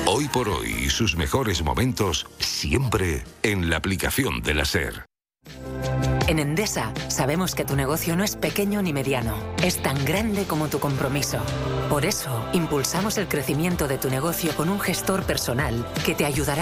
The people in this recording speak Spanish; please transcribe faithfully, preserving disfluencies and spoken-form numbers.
Hoy por hoy y sus mejores momentos siempre en la aplicación de la SER. En Endesa sabemos que tu negocio no es pequeño ni mediano, es tan grande como tu compromiso. Por eso, impulsamos el crecimiento de tu negocio con un gestor personal que te ayudará